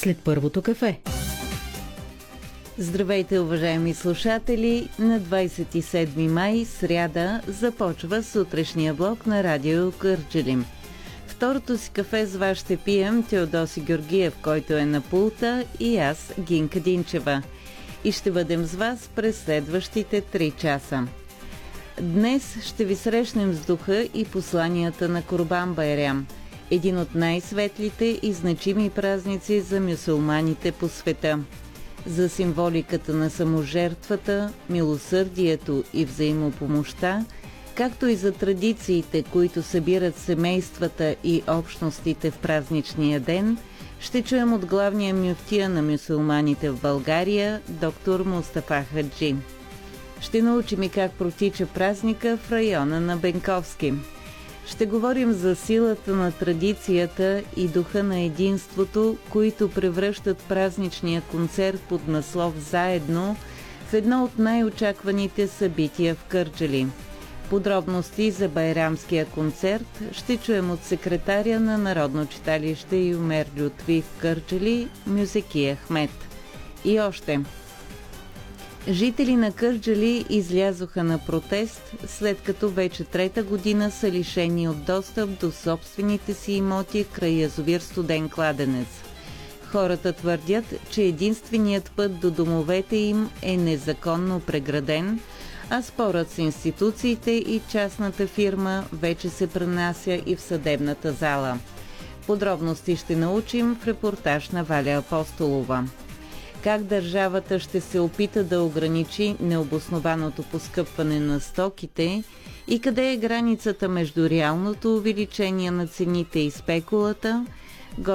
след първото кафе. Здравейте, уважаеми слушатели! На 27 май, сряда, започва сутрешния блок на Радио Кърджали. Второто си кафе с вас ще пием Теодоси Георгиев, който е на пулта, и аз, Гинка Динчева. И ще бъдем с вас през следващите 3 часа. Днес ще ви срещнем с духа и посланията на Курбан Байрам, един от най-светлите и значими празници за мюсюлманите по света. За символиката на саможертвата, милосърдието и взаимопомощта, както и за традициите, които събират семействата и общностите в празничния ден, ще чуем от главния мюфтия на мюсюлманите в България, доктор Мустафа Хаджи. Ще научим и как протича празника в района на Бенковски. Ще говорим за силата на традицията и духа на единството, които превръщат празничния концерт под наслов «Заедно» в едно от най-очакваните събития в Кърджали. Подробности за байрамския концерт ще чуем от секретаря на Народно читалище Юмер Лютви в Кърджали, Мюзеки Ахмед. И още. Жители на Кърджали излязоха на протест, след като вече трета година са лишени от достъп до собствените си имоти край язовир Студен кладенец. Хората твърдят, че единственият път до домовете им е незаконно преграден, а спорът с институциите и частната фирма вече се пренася и в съдебната зала. Подробности ще научим в репортаж на Валя Апостолова. Как държавата ще се опита да ограничи необоснованото поскъпване на стоките и къде е границата между реалното увеличение на цените и спекулата,